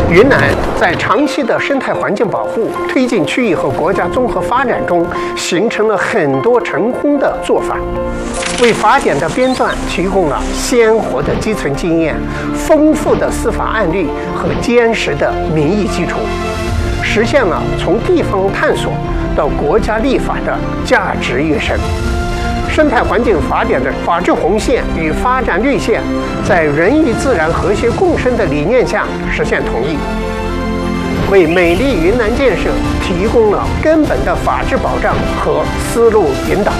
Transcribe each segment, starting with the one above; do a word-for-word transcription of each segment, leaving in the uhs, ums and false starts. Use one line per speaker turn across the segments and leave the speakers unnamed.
云南在长期的生态环境保护、推进区域和国家综合发展中，形成了很多成功的做法，为法典的编撰提供了鲜活的基层经验、丰富的司法案例和坚实的民意基础，实现了从地方探索到国家立法的价值跃升。生态环境法典的法治红线与发展绿线，在人与自然和谐共生的理念下实现统一，为美丽云南建设提供了根本的法治保障和思路引导。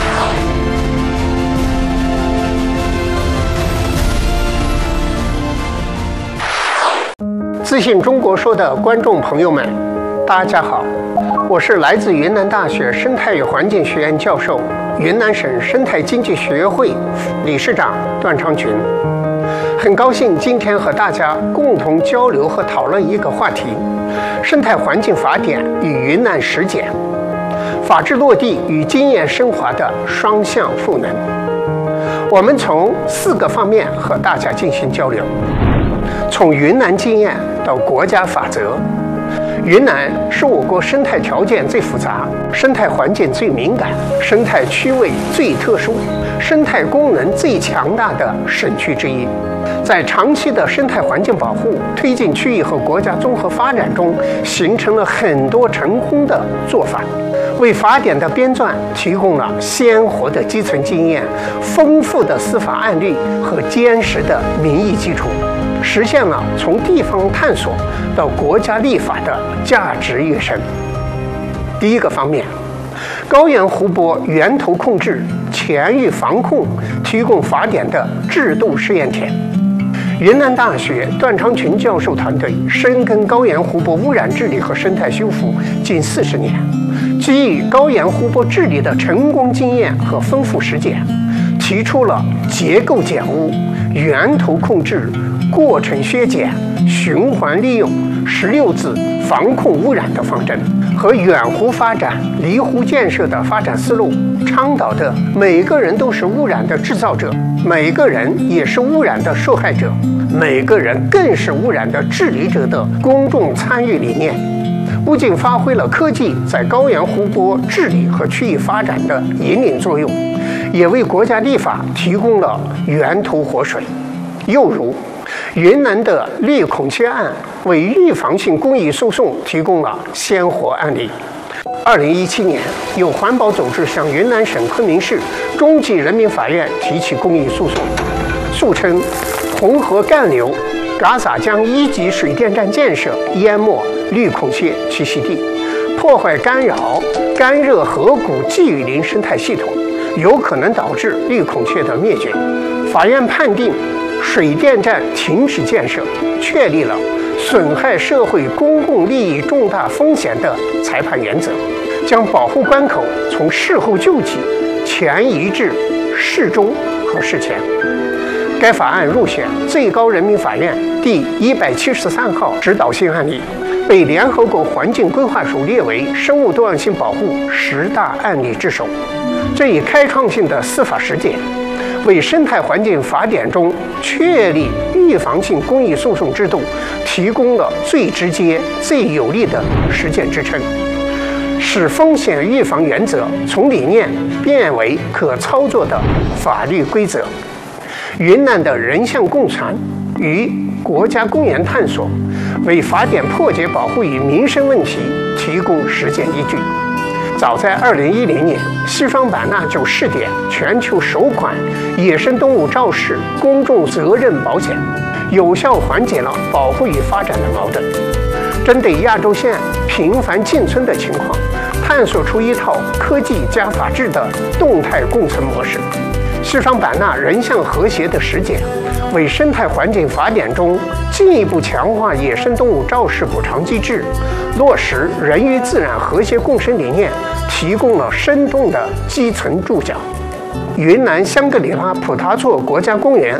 自信中国说的观众朋友们，大家好，我是来自云南大学生态与环境学院教授、云南省生态经济学会理事长段昌群。很高兴今天和大家共同交流和讨论一个话题：生态环境法典与云南实践，法治落地与经验升华的双向赋能。我们从四个方面和大家进行交流，从云南经验到国家法则。云南是我国生态条件最复杂、生态环境最敏感、生态区位最特殊、生态功能最强大的省区之一，在长期的生态环境保护、推进区域和国家综合发展中，形成了很多成功的做法，为法典的编撰提供了鲜活的基层经验、丰富的司法案例和坚实的民意基础，实现了从地方探索到国家立法的价值跃升。第一个方面，高原湖泊源头控制、潜域防控提供法典的制度试验田。云南大学段昌群教授团队深耕高原湖泊污染治理和生态修复近四十年，基于高原湖泊治理的成功经验和丰富实践，提出了结构减污、源头控制、过程削减、循环利用十六字防控污染的方针，和远湖发展、离湖建设的发展思路，倡导的每个人都是污染的制造者，每个人也是污染的受害者，每个人更是污染的治理者的公众参与理念，不仅发挥了科技在高原湖泊治理和区域发展的引领作用，也为国家立法提供了源头活水。又如云南的绿孔雀案为预防性公益诉讼提供了鲜活案例。二零一七年，有环保组织向云南省昆明市中级人民法院提起公益诉讼，诉称红河干流嘎洒江一级水电站建设淹没绿孔雀栖息地，破坏干扰干热河谷寄雨林生态系统，有可能导致绿孔雀的灭绝。法院判定水电站停止建设，确立了损害社会公共利益重大风险的裁判原则，将保护关口从事后救济前移至事中和事前。该法案入选最高人民法院第一百七十三号指导性案例，被联合国环境规划署列为生物多样性保护十大案例之首。这一开创性的司法实践，为生态环境法典中确立预防性公益诉讼制度提供了最直接、最有力的实践支撑，使风险预防原则从理念变为可操作的法律规则。云南的人象共存与国家公园探索，为法典破解保护与民生问题提供实践依据。早在二零一零年，西双版纳就试点全球首款野生动物肇事公众责任保险，有效缓解了保护与发展的矛盾。针对亚洲线频繁进村的情况，探索出一套科技加法治的动态共存模式。西双版纳人象和谐的实践，为生态环境法典中进一步强化野生动物肇事补偿机制，落实人与自然和谐共生理念提供了生动的基层注脚。云南香格里拉普达措国家公园